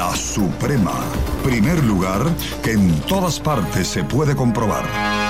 La Suprema. Primer lugar que en todas partes se puede comprobar.